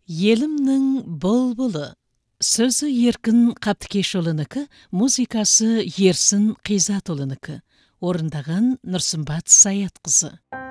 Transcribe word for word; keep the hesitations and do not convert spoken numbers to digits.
Елімнің бұлбұлы. Сөзі Еркін Қаптыкешұлынікі, музыкасы Ерсін Қизатұлынікі. Орындаған Нұрсымбат Саятқызы.